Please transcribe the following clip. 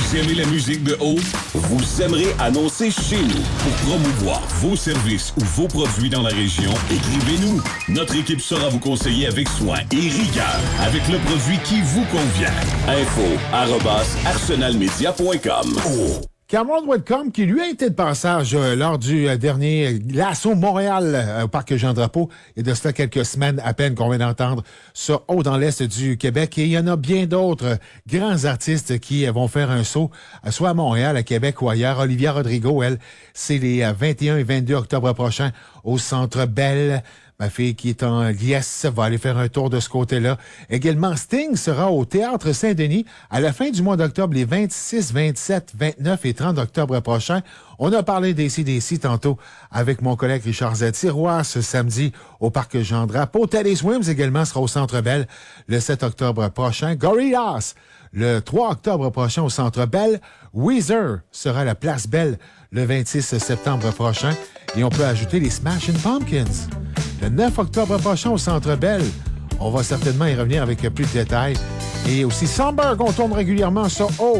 Vous aimez la musique de haut? Vous aimerez annoncer chez nous. Pour promouvoir vos services ou vos produits dans la région, écrivez-nous. Notre équipe saura vous conseiller avec soin et rigueur, avec le produit qui vous convient. info@arsenalmedia.com. Cameron Whitcomb, qui lui a été de passage lors du dernier l'assaut Montréal au Parc Jean-Drapeau, et de cela quelques semaines à peine qu'on vient d'entendre sur Haut dans l'Est du Québec. Et il y en a bien d'autres grands artistes qui vont faire un saut, soit à Montréal, à Québec ou ailleurs. Olivia Rodrigo, elle, c'est les 21 et 22 octobre prochains au Centre Bell. Ma fille qui est en liesse va aller faire un tour de ce côté-là. Également, Sting sera au Théâtre Saint-Denis à la fin du mois d'octobre, les 26, 27, 29 et 30 octobre prochains. On a parlé d'ACDC tantôt avec mon collègue Richard Zetirois ce samedi au Parc Jean-Drapeau. Teddy Swims également sera au Centre Bell le 7 octobre prochain. Gorillaz le 3 octobre prochain au Centre Bell. Weezer sera à la Place Bell le 26 septembre prochain. Et on peut ajouter les Smashing Pumpkins le 9 octobre prochain au Centre Bell. On va certainement y revenir avec plus de détails. Et aussi Samberg, on tourne régulièrement sur